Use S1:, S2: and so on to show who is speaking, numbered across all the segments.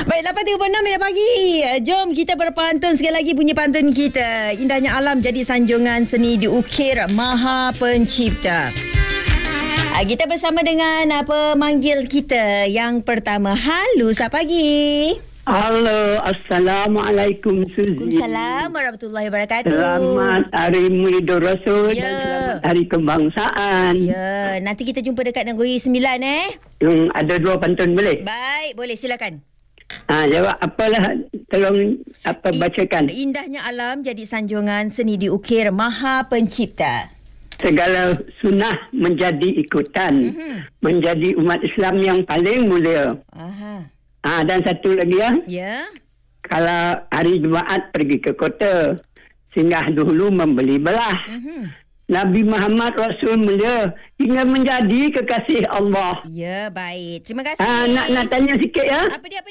S1: Baik, 8.36 minit pagi. Jom kita berpantun sekali lagi bunyi pantun kita. Indahnya alam jadi sanjungan seni diukir Maha Pencipta. Kita bersama dengan pemanggil kita yang pertama. Halo, selamat pagi.
S2: Halo, Assalamualaikum Suzy.
S1: Waalaikumsalam warahmatullahi wabarakatuh.
S2: Selamat Hari Maulidur Rasul
S1: Ya.
S2: dan selamat Hari Kebangsaan.
S1: Ya, nanti kita jumpa dekat Negeri Sembilan
S2: Ada 2 pantun boleh?
S1: Baik, boleh silakan.
S2: Jawab apalah, tolong bacakan.
S1: Indahnya alam jadi sanjungan seni diukir Maha Pencipta.
S2: Segala sunnah menjadi ikutan, menjadi umat Islam yang paling mulia.
S1: Aha.
S2: Dan satu lagi
S1: Ya.
S2: kalau hari Jumaat pergi ke kota, singgah dulu membeli belah. Nabi Muhammad Rasul mulia hingga menjadi kekasih Allah.
S1: Ya, baik. Terima kasih.
S2: Nak tanya sikit ya.
S1: Apa dia?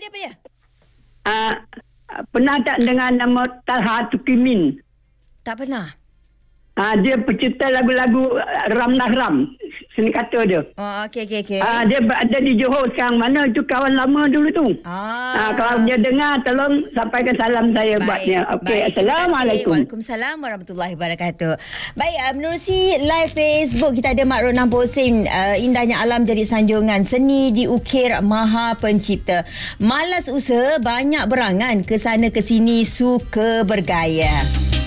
S2: Pernah tak dengar nama Talha Tukimin?
S1: Tak pernah.
S2: Dia pencipta lagu-lagu Ram Nahram. Seni kata dia.
S1: Oh, okey.
S2: Dia berada di Johor sekarang. Mana itu kawan lama dulu tu. Kalau dia dengar, tolong sampaikan salam saya buatnya. Okey, Assalamualaikum.
S1: Waalaikumsalam warahmatullahi wabarakatuh. Baik, menerusi live Facebook kita ada Mak Ronang Posin. Indahnya alam jadi sanjungan seni diukir Maha Pencipta. Malas usaha, banyak berangan, ke sana ke sini suka bergaya.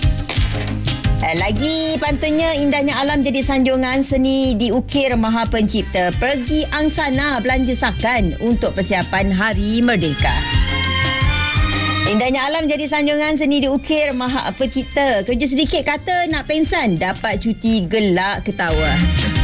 S1: Lagi pantunnya, indahnya alam jadi sanjungan seni diukir Maha Pencipta. Pergi angsana belanja sakan untuk persiapan Hari Merdeka. Indahnya alam jadi sanjungan seni diukir Maha Pencipta. Kerja sedikit kata nak pensan, dapat cuti gelak ketawa.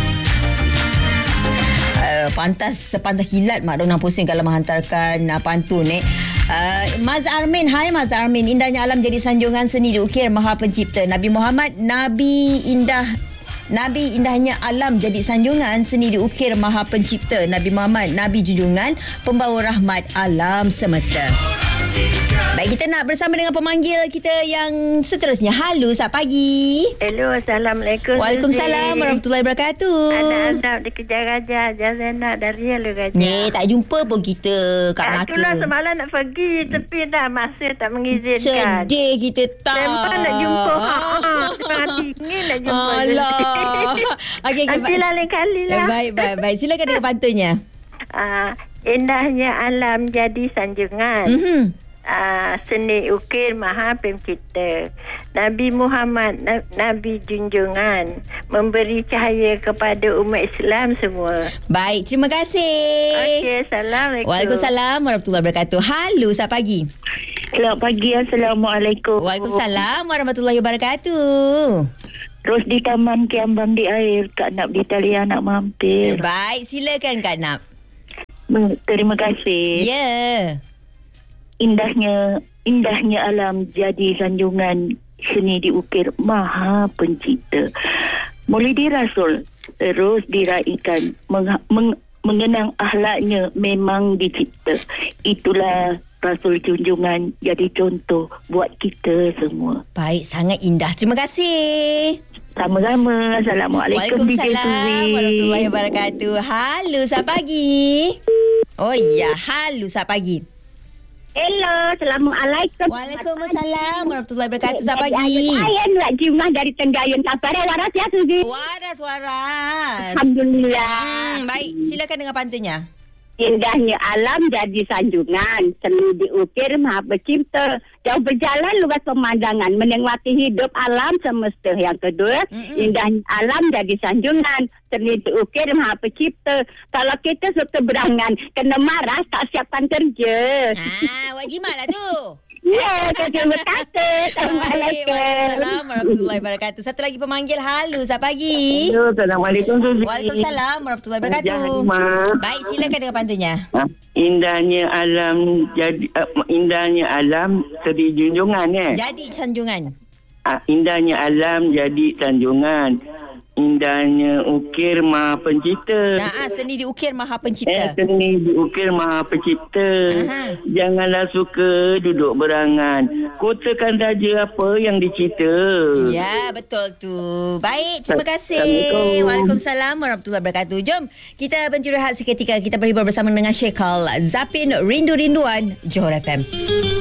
S1: Pantas kilat Mak Ronang Pusing kalau menghantarkan pantun Maz Armin. Hai Maz Armin. Indahnya alam jadi sanjungan seni diukir Maha Pencipta. Nabi Muhammad Nabi indahnya alam jadi sanjungan seni diukir Maha Pencipta. Nabi Muhammad Nabi junjungan pembawa rahmat alam semesta. Baik, kita nak bersama dengan pemanggil kita yang seterusnya. Halo, selamat pagi.
S3: Hello, Assalamualaikum.
S1: Waalaikumsalam warahmatullahi wabarakatuh.
S3: Anak-anak dikejar Raja Zainab dari Lu Raja.
S1: Tak jumpa pun kita kat Melaka.
S3: Itulah semalam nak pergi tapi dah masa tak mengizinkan.
S1: Sedih kita tak.
S3: Memang nak jumpa. Sangat ingin nak jumpa.
S1: Alah. Okey,
S3: nantilah lain kali lah.
S1: Baik. Silakan dengan pantunnya.
S3: Indahnya alam jadi sanjungan. Seni ukir Maha Pencipta. Nabi Muhammad Nabi junjungan, memberi cahaya kepada umat Islam semua.
S1: Baik, terima kasih.
S3: Okey, Assalamualaikum.
S1: Waalaikumsalam warahmatullahi wabarakatuh. Halo, selamat pagi.
S3: Selamat pagi, Assalamualaikum.
S1: Waalaikumsalam warahmatullahi wabarakatuh.
S3: Terus di Taman Kiambang di air, Kak Nap di talian nak mampir.
S1: Baik, silakan Kak Nap.
S3: Terima kasih.
S1: Ya.
S3: Indahnya alam jadi sanjungan seni diukir Maha Pencipta. Maulidur Rasul terus diraikan, mengenang akhlaknya memang dicipta. Itulah Rasul junjungan jadi contoh buat kita semua.
S1: Baik, sangat indah. Terima kasih.
S3: Sama-sama. Assalamualaikum.
S1: Waalaikumsalam warahmatullahi wabarakatuh. Halo, selamat pagi. Oh ya, halo, selamat pagi.
S4: Hello, Assalamualaikum.
S1: Waalaikumsalam warahmatullahi wabarakatuh. Selamat pagi.
S4: Saya nak Jumlah dari Tenggayun Tapare. Waras ya, Suzy?
S1: Waras.
S4: Alhamdulillah.
S1: Baik, silakan dengan pantunnya.
S4: Indahnya alam jadi sanjungan, seni diukir Maha Pencipta. Jauh berjalan luas pemandangan, menikmati hidup alam semesta. Yang kedua, indahnya alam jadi sanjungan, seni diukir Maha Pencipta. Kalau kita suka berangan, kena marah, tak siapkan kerja.
S1: Wak Jimat lah tu.
S4: Ya, terima kasih. Assalamualaikum.
S1: Waalaikumsalam warahmatullahi wabarakatuh. Satu lagi pemanggil. Halo, selamat pagi.
S2: Assalamualaikum.
S1: Waalaikumsalam warahmatullahi wabarakatuh. Baik, silakan dengan pantunnya.
S2: Indahnya alam jadi junjungan
S1: Jadi sanjungan.
S2: Indahnya alam jadi sanjungan,
S5: indahnya ukir Maha Pencipta.
S1: Seni diukir Maha Pencipta.
S5: Seni diukir Maha Pencipta. Janganlah suka duduk berangan. Kotakan saja apa yang dicipta.
S1: Ya, betul tu. Baik, terima kasih. Waalaikumsalam warahmatullahi wabarakatuh. Jom kita beristirahat seketika. Kita berhibur bersama dengan Sheikh Zapin Rindu-Rinduan Johor FM.